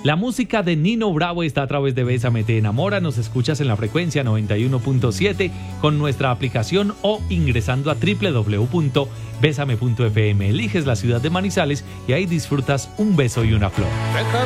La música de Nino Bravo está a través de Bésame Te Enamora. Nos escuchas en la frecuencia 91.7 con nuestra aplicación o ingresando a www.besame.fm. Eliges la ciudad de Manizales y ahí disfrutas un beso y una flor.